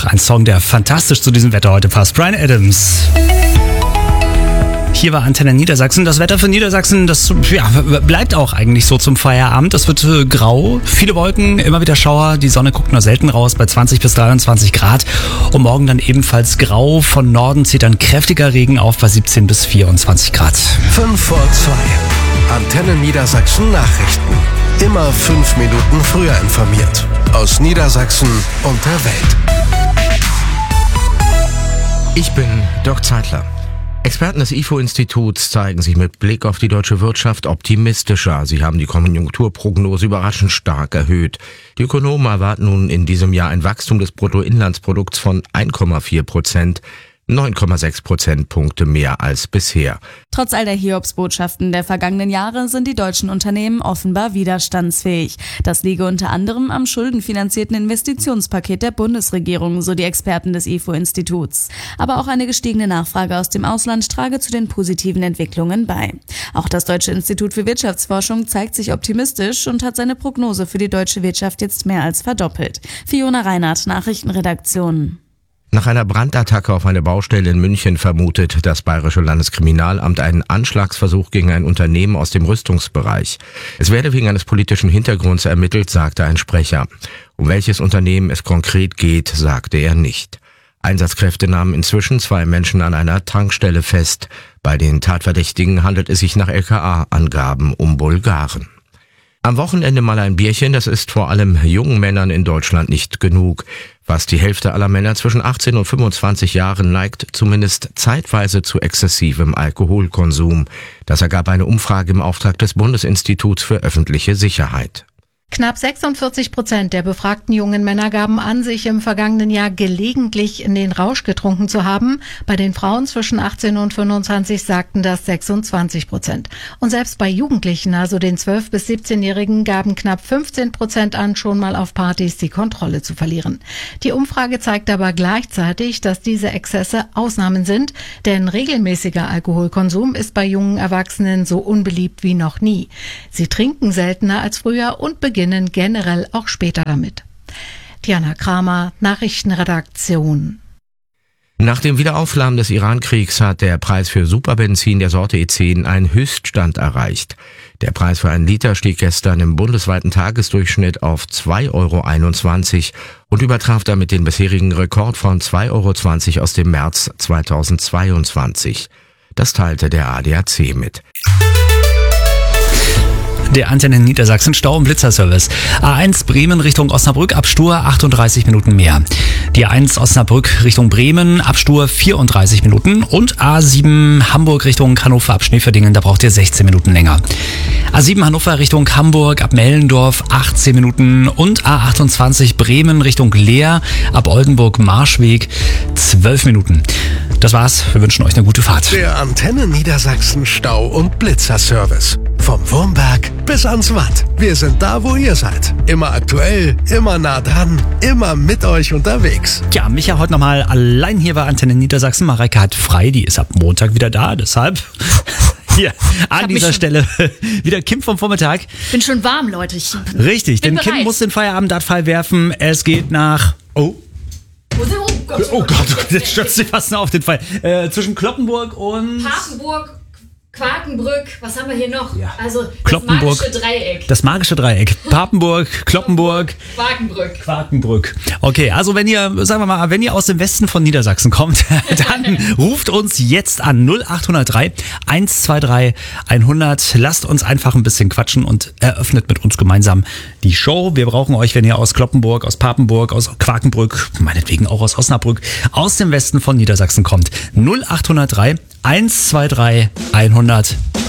ein Song, der fantastisch zu diesem Wetter heute passt. Bryan Adams. Hier war Antenne Niedersachsen. Das Wetter für Niedersachsen, das bleibt auch eigentlich so zum Feierabend. Es wird grau, viele Wolken, immer wieder Schauer. Die Sonne guckt nur selten raus bei 20 bis 23 Grad. Und morgen dann ebenfalls grau. Von Norden zieht dann kräftiger Regen auf bei 17 bis 24 Grad. 5 vor 2. Antenne Niedersachsen Nachrichten. Immer 5 Minuten früher informiert. Aus Niedersachsen und der Welt. Ich bin Dirk Zeitler. Experten des IFO-Instituts zeigen sich mit Blick auf die deutsche Wirtschaft optimistischer. Sie haben die Konjunkturprognose überraschend stark erhöht. Die Ökonomen erwarten nun in diesem Jahr ein Wachstum des Bruttoinlandsprodukts von 1,4%. 9,6 Prozentpunkte mehr als bisher. Trotz all der Hiobsbotschaften der vergangenen Jahre sind die deutschen Unternehmen offenbar widerstandsfähig. Das liege unter anderem am schuldenfinanzierten Investitionspaket der Bundesregierung, so die Experten des IFO-Instituts. Aber auch eine gestiegene Nachfrage aus dem Ausland trage zu den positiven Entwicklungen bei. Auch das Deutsche Institut für Wirtschaftsforschung zeigt sich optimistisch und hat seine Prognose für die deutsche Wirtschaft jetzt mehr als verdoppelt. Fiona Reinhardt, Nachrichtenredaktion. Nach einer Brandattacke auf eine Baustelle in München vermutet das Bayerische Landeskriminalamt einen Anschlagsversuch gegen ein Unternehmen aus dem Rüstungsbereich. Es werde wegen eines politischen Hintergrunds ermittelt, sagte ein Sprecher. Um welches Unternehmen es konkret geht, sagte er nicht. Einsatzkräfte nahmen inzwischen 2 Menschen an einer Tankstelle fest. Bei den Tatverdächtigen handelt es sich nach LKA-Angaben um Bulgaren. Am Wochenende mal ein Bierchen, das ist vor allem jungen Männern in Deutschland nicht genug. Fast die Hälfte aller Männer zwischen 18 und 25 Jahren neigt zumindest zeitweise zu exzessivem Alkoholkonsum. Das ergab eine Umfrage im Auftrag des Bundesinstituts für öffentliche Sicherheit. Knapp 46% der befragten jungen Männer gaben an, sich im vergangenen Jahr gelegentlich in den Rausch getrunken zu haben. Bei den Frauen zwischen 18 und 25 sagten das 26%. Und selbst bei Jugendlichen, also den 12- bis 17-Jährigen, gaben knapp 15% an, schon mal auf Partys die Kontrolle zu verlieren. Die Umfrage zeigt aber gleichzeitig, dass diese Exzesse Ausnahmen sind, denn regelmäßiger Alkoholkonsum ist bei jungen Erwachsenen so unbeliebt wie noch nie. Sie trinken seltener als früher und beginnen generell auch später damit. Diana Kramer, Nachrichtenredaktion. Nach dem Wiederauflammen des Iran-Kriegs hat der Preis für Superbenzin der Sorte E10 einen Höchststand erreicht. Der Preis für einen Liter stieg gestern im bundesweiten Tagesdurchschnitt auf 2,21 € und übertraf damit den bisherigen Rekord von 2,20 € aus dem März 2022. Das teilte der ADAC mit. Der Antenne Niedersachsen Stau- und Blitzerservice. A1 Bremen Richtung Osnabrück, Abstur 38 Minuten mehr. Die A1 Osnabrück Richtung Bremen, Abstur 34 Minuten. Und A7 Hamburg Richtung Hannover ab Schneeverdingen, da braucht ihr 16 Minuten länger. A7 Hannover Richtung Hamburg ab Mellendorf 18 Minuten. Und A28 Bremen Richtung Leer ab Oldenburg-Marschweg 12 Minuten. Das war's, wir wünschen euch eine gute Fahrt. Der Antenne Niedersachsen Stau- und Blitzerservice. Vom Wurmberg bis ans Watt. Wir sind da, wo ihr seid. Immer aktuell, immer nah dran, immer mit euch unterwegs. Ja, Micha heute nochmal allein hier bei Antenne Niedersachsen. Mareike hat frei, die ist ab Montag wieder da, deshalb hier an dieser Stelle wieder Kim vom Vormittag. Bin schon warm, Leute. Richtig, denn bereit. Kim muss den Feierabendabfall werfen. Es geht nach... Oh Gott, jetzt stürzt sie fast noch auf den Fall. Zwischen Kloppenburg und... Papenburg, Quakenbrück, was haben wir hier noch? Ja. Also Kloppenburg, das magische Dreieck. Das magische Dreieck. Papenburg, Kloppenburg, Quakenbrück. Okay, also wenn ihr aus dem Westen von Niedersachsen kommt, dann ruft uns jetzt an 0803 123 100. Lasst uns einfach ein bisschen quatschen und eröffnet mit uns gemeinsam die Show. Wir brauchen euch, wenn ihr aus Kloppenburg, aus Papenburg, aus Quakenbrück, meinetwegen auch aus Osnabrück, aus dem Westen von Niedersachsen kommt. 0803 123 100.